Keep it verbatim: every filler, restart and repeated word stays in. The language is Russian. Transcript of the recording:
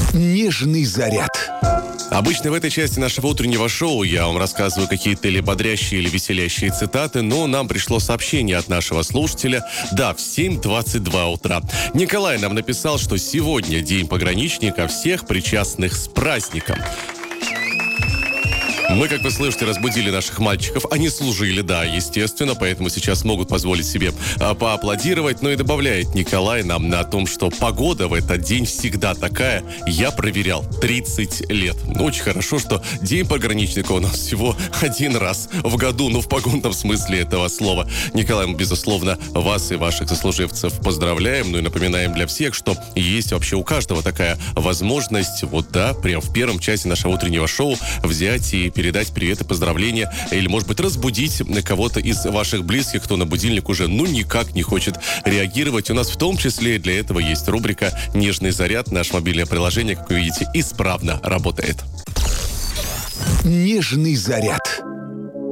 Нежный заряд. Обычно в этой части нашего утреннего шоу я вам рассказываю какие-то или бодрящие, или веселящие цитаты, но нам пришло сообщение от нашего слушателя, да, в семь двадцать два утра. Николай нам написал, что сегодня День пограничника, всех причастных с праздником. Мы, как вы слышите, разбудили наших мальчиков. Они служили, да, естественно, поэтому сейчас могут позволить себе а, поаплодировать. Но и добавляет Николай нам на том, что погода в этот день всегда такая. Я проверял тридцать лет. Ну, очень хорошо, что День пограничника у нас всего один раз в году, ну, в погонном смысле этого слова. Николай, мы, безусловно, вас и ваших сослуживцев поздравляем. Ну и напоминаем для всех, что есть вообще у каждого такая возможность, вот да, прям в первом часе нашего утреннего шоу взять и передать привет и поздравления, или, может быть, разбудить кого-то из ваших близких, кто на будильник уже, ну, никак не хочет реагировать. У нас в том числе для этого есть рубрика «Нежный заряд». Наше мобильное приложение, как вы видите, исправно работает. Нежный заряд.